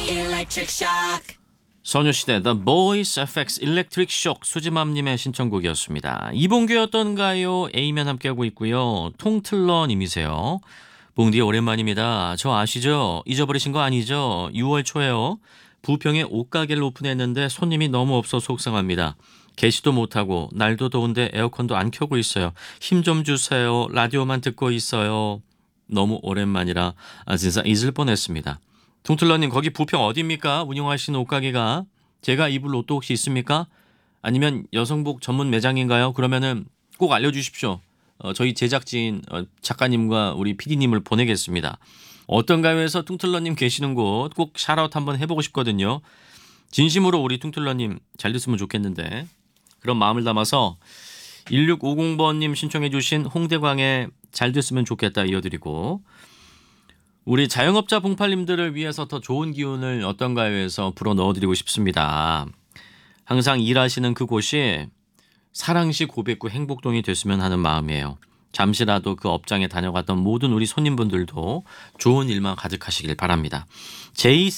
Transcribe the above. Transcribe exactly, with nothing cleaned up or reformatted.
Electric Shock. 소녀시대 The Boys 에프엑스 Electric Shock 수지맘님의 신청곡이었습니다. 이봉규였던가요? A면 함께하고 있고요. 통틀러님이세요. 봉디 오랜만입니다. 저 아시죠? 잊어버리신 거 아니죠? 유월 초에요. 부평에 옷가게를 오픈했는데 손님이 너무 없어 속상합니다. 개시도 못하고 날도 더운데 에어컨도 안 켜고 있어요. 힘 좀 주세요. 라디오만 듣고 있어요. 너무 오랜만이라 아, 진짜 잊을 뻔했습니다. 통틀러님 거기 부평 어디입니까? 운영하시는 옷가게가. 제가 입을 옷도 혹시 있습니까? 아니면 여성복 전문 매장인가요? 그러면은 꼭 알려주십시오. 어, 저희 제작진 어, 작가님과 우리 피디님을 보내겠습니다. 어떤가요 해서 통틀러님 계시는 곳 꼭 샤라웃 한번 해보고 싶거든요. 진심으로 우리 통틀러님 잘 됐으면 좋겠는데 그런 마음을 담아서 일육오공 번님 신청해 주신 홍대광의 잘 됐으면 좋겠다 이어드리고 우리 자영업자 봉팔님들을 위해서 더 좋은 기운을 어떤가요 해서 불어 넣어드리고 싶습니다. 항상 일하시는 그곳이 사랑시 고백구 행복동이 됐으면 하는 마음이에요. 잠시라도 그 업장에 다녀갔던 모든 우리 손님분들도 좋은 일만 가득하시길 바랍니다. 제이